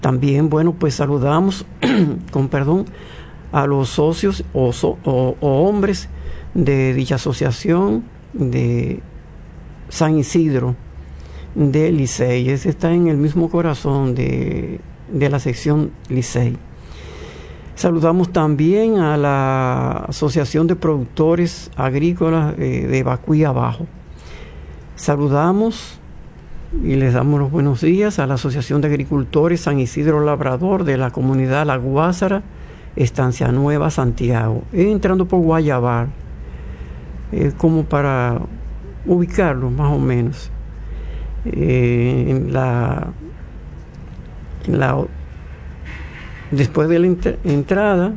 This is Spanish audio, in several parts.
También, bueno, pues saludamos, con perdón, a los socios o hombres de dicha asociación de San Isidro de Licey. Ese está en el mismo corazón de la sección Licey. Saludamos también a la Asociación de Productores Agrícolas de Bacuy Abajo. Saludamos y les damos los buenos días a la Asociación de Agricultores San Isidro Labrador de la comunidad La Guásara, Estancia Nueva, Santiago, entrando por Guayabal, como para ubicarlo más o menos. Después de la entrada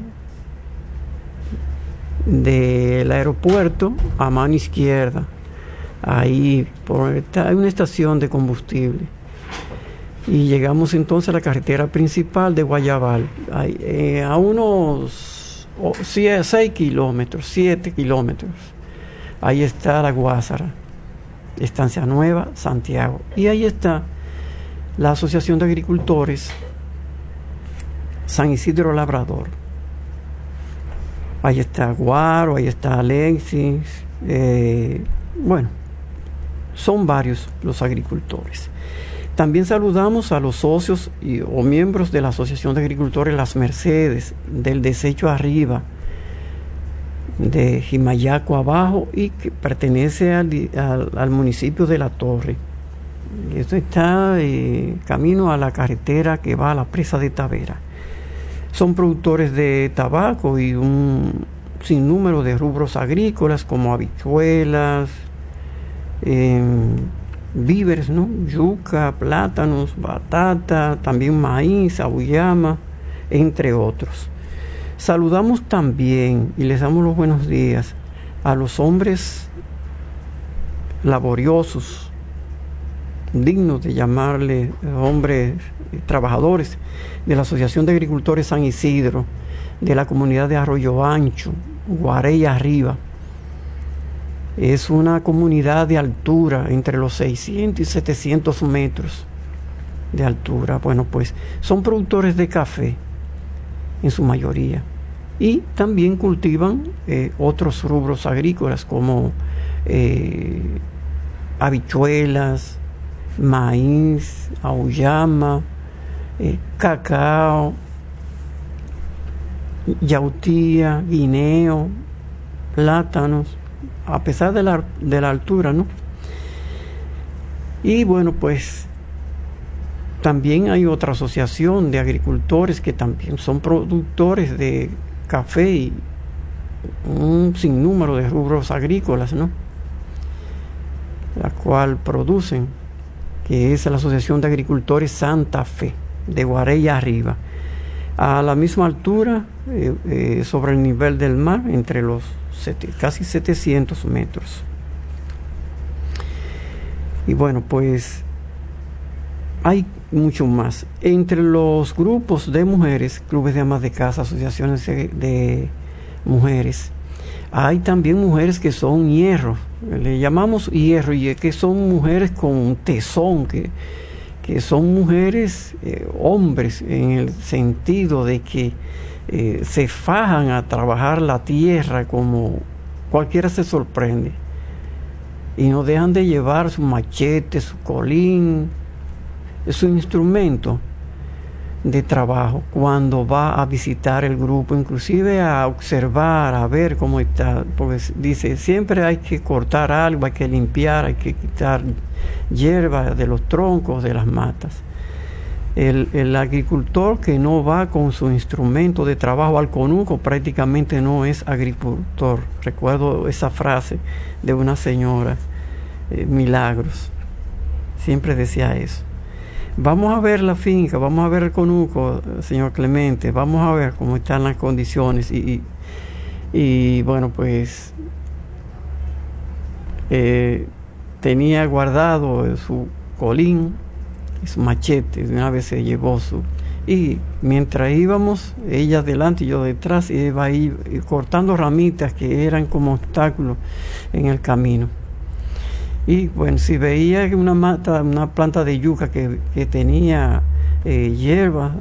del aeropuerto, a mano izquierda, ahí hay una estación de combustible. Y llegamos entonces a la carretera principal de Guayabal, a unos 6 kilómetros, 7 kilómetros. Ahí está La Guásara, Estancia Nueva, Santiago. Y ahí está la Asociación de Agricultores San Isidro Labrador. Ahí está Guaro, ahí está Alexis. Bueno, son varios los agricultores. También saludamos a los socios o miembros de la Asociación de Agricultores Las Mercedes, del Desecho Arriba, de Jimayaco Abajo, y que pertenece al municipio de La Torre. Esto está camino a la carretera que va a la presa de Tavera. Son productores de tabaco y un sinnúmero de rubros agrícolas como habichuelas, víveres, ¿no? Yuca, plátanos, batata, también maíz, auyama, entre otros. Saludamos también y les damos los buenos días a los hombres laboriosos, dignos de llamarle hombres trabajadores, de la Asociación de Agricultores San Isidro, de la comunidad de Arroyo Ancho, Guarey Arriba. Es una comunidad de altura entre los 600 y 700 metros de altura. Bueno, pues son productores de café en su mayoría, y también cultivan otros rubros agrícolas como habichuelas, maíz, auyama, cacao, yautía, guineo, plátanos, a pesar de la altura, ¿no? Y bueno, pues también hay otra asociación de agricultores que también son productores de café y un sinnúmero de rubros agrícolas, ¿no? La cual producen, que es la Asociación de Agricultores Santa Fe, de Guarey Arriba, a la misma altura, sobre el nivel del mar, entre los casi 700 metros. Y bueno, pues hay mucho más. Entre los grupos de mujeres, clubes de amas de casa, asociaciones de mujeres, hay también mujeres que son hierro, le llamamos hierro, y que son mujeres con tesón, que son mujeres, hombres, en el sentido de que se fajan a trabajar la tierra como cualquiera se sorprende, y no dejan de llevar su machete, su colín, su instrumento de trabajo cuando va a visitar el grupo, inclusive a observar, a ver cómo está, porque dice, siempre hay que cortar algo, hay que limpiar, hay que quitar hierba de los troncos, de las matas. El agricultor que no va con su instrumento de trabajo al conuco prácticamente no es agricultor. Recuerdo esa frase de una señora, Milagros, siempre decía eso. Vamos a ver la finca, vamos a ver el conuco, señor Clemente, vamos a ver cómo están las condiciones. Y bueno, pues tenía guardado su colín y su machete, de una vez se llevó y mientras íbamos, ella adelante y yo detrás, iba ahí cortando ramitas que eran como obstáculos en el camino. Y bueno, si veía una planta de yuca que tenía hierba